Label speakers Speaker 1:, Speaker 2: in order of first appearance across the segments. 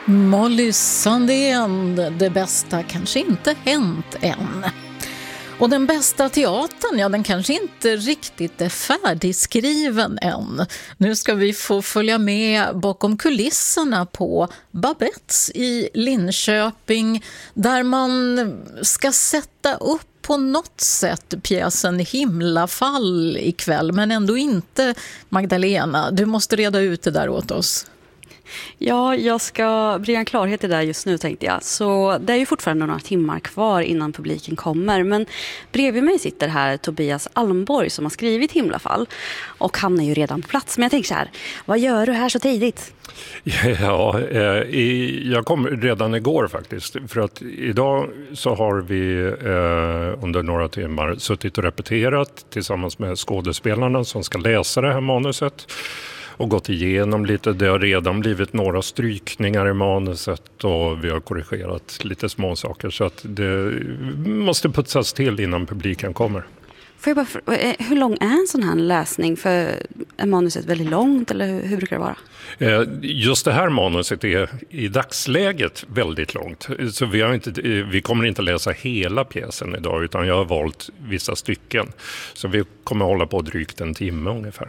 Speaker 1: Molly Sandén, det bästa kanske inte hänt än. Och den bästa teatern, ja den kanske inte riktigt är färdigskriven än. Nu ska vi få följa med bakom kulisserna på Babettes i Linköping där man ska sätta upp på något sätt pjäsen Himlafall ikväll, men ändå inte. Magdalena, du måste reda ut det där åt oss.
Speaker 2: Ja, jag ska bringa klarhet i det där just nu tänkte jag. Så det är ju fortfarande några timmar kvar innan publiken kommer. Men bredvid mig sitter här Tobias Almborg som har skrivit Himlafall. Och han är ju redan på plats. Men jag tänker så här, vad gör du här så tidigt?
Speaker 3: Ja, jag kom redan igår faktiskt. För att idag så har vi under några timmar suttit och repeterat tillsammans med skådespelarna som ska läsa det här manuset. Och gått igenom lite. Det har redan blivit några strykningar i manuset och vi har korrigerat lite små saker så att det måste putsas till innan publiken kommer.
Speaker 2: Får jag bara, hur lång är en sån här läsning? För är manuset väldigt långt eller hur brukar det vara?
Speaker 3: Just det här manuset är i dagsläget väldigt långt. Så vi kommer inte läsa hela pjäsen idag utan jag har valt vissa stycken. Så vi kommer hålla på drygt en timme ungefär.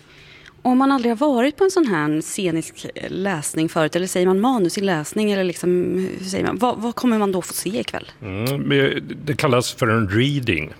Speaker 2: Om man aldrig har varit på en sån här scenisk läsning förut, eller säger man manus i läsning, eller liksom, hur säger man? Vad kommer man då få se ikväll?
Speaker 3: Det kallas för en reading.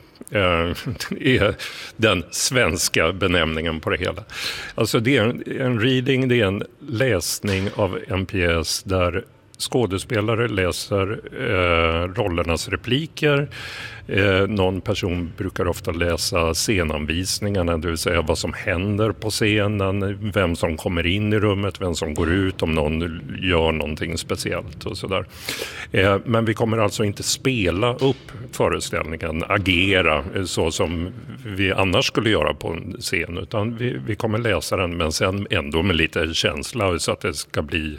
Speaker 3: Det är den svenska benämningen på det hela. Alltså det är en reading, det är en läsning av en pjäs där skådespelare läser rollernas repliker. Någon person brukar ofta läsa scenanvisningarna, det vill säga vad som händer på scenen, vem som kommer in i rummet, vem som går ut, om någon gör någonting speciellt och sådär. Men vi kommer alltså inte spela upp föreställningen, agera så som vi annars skulle göra på en scen, utan vi kommer läsa den men sen ändå med lite känsla så att det ska bli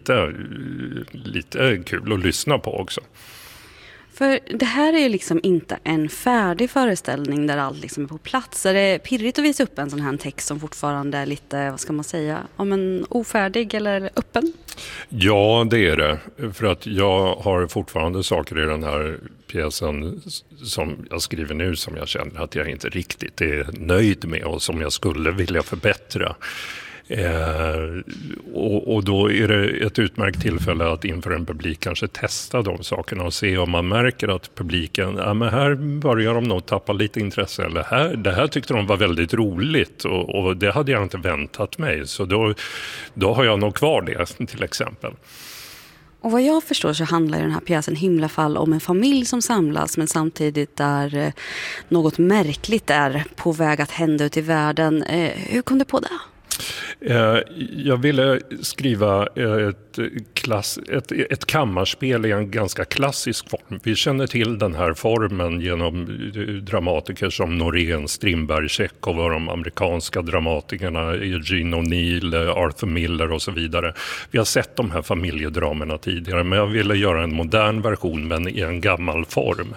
Speaker 3: lite kul att lyssna på också.
Speaker 2: För det här är ju liksom inte en färdig föreställning där allt liksom är på plats. Är det pirrigt att visa upp en sån här text som fortfarande är lite, vad ska man säga, om en ofärdig eller öppen?
Speaker 3: Ja, det är det. För att jag har fortfarande saker i den här pjäsen som jag skriver nu som jag känner att jag inte riktigt är nöjd med och som jag skulle vilja förbättra. Och då är det ett utmärkt tillfälle att inför en publik kanske testa de sakerna och se om man märker att publiken, ja men här börjar de nog tappa lite intresse, eller det här tyckte de var väldigt roligt och det hade jag inte väntat mig, så då har jag nog kvar det till exempel.
Speaker 2: Och vad jag förstår så handlar den här pjäsen Himlafall om en familj som samlas men samtidigt där något märkligt är på väg att hända ut i världen. Hur kom du på det?
Speaker 3: Jag ville skriva ett kammarspel i en ganska klassisk form. Vi känner till den här formen genom dramatiker som Norén, Strindberg, Tjechov och de amerikanska dramatikerna Eugene O'Neill, Arthur Miller och så vidare. Vi har sett de här familjedramerna tidigare, men jag ville göra en modern version men i en gammal form.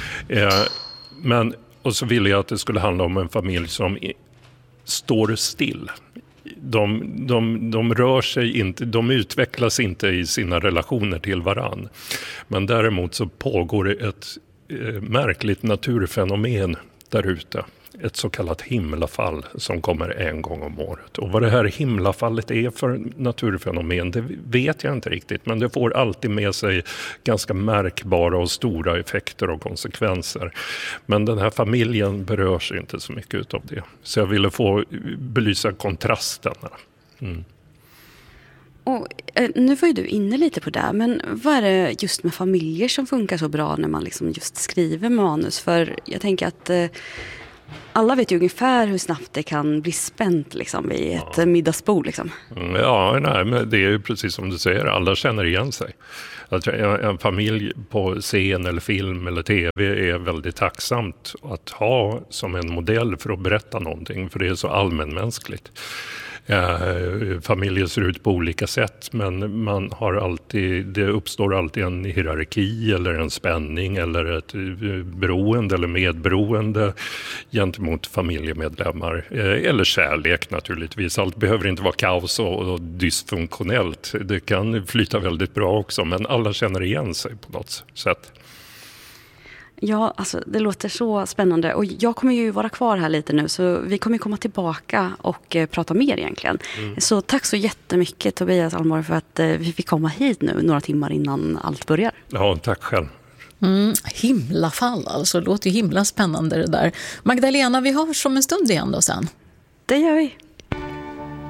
Speaker 3: Och så ville jag att det skulle handla om en familj som står still. De rör sig inte, de utvecklas inte i sina relationer till varann. Men däremot så pågår det ett märkligt naturfenomen där ute. Ett så kallat himlafall som kommer en gång om året. Och vad det här himlafallet är för naturfenomen, det vet jag inte riktigt. Men det får alltid med sig ganska märkbara och stora effekter och konsekvenser. Men den här familjen berörs inte så mycket av det. Så jag ville få belysa kontrasterna. Mm.
Speaker 2: Och nu var ju du inne lite på det, men vad är det just med familjer som funkar så bra när man liksom just skriver manus? För jag tänker att alla vet ju ungefär hur snabbt det kan bli spänt liksom, vid ett middagsbord. Liksom.
Speaker 3: Ja, nej, men det är ju precis som du säger. Alla känner igen sig. Att en familj på scen eller film eller tv är väldigt tacksamt att ha som en modell för att berätta någonting. För det är så allmänmänskligt. Familjer ser ut på olika sätt, men det uppstår alltid en hierarki eller en spänning eller ett beroende eller medberoende gentemot familjemedlemmar. Eller kärlek naturligtvis. Allt behöver inte vara kaos och dysfunktionellt. Det kan flyta väldigt bra också, men alla känner igen sig på något sätt.
Speaker 2: Ja, alltså det låter så spännande och jag kommer ju vara kvar här lite nu så vi kommer komma tillbaka och prata mer egentligen. Så tack så jättemycket Tobias Almborg för att vi fick komma hit nu några timmar innan allt börjar.
Speaker 3: Ja, tack själv.
Speaker 1: Himlafall alltså, låter ju himla spännande det där. Magdalena, vi hörs om en stund igen då sen.
Speaker 2: Det gör vi.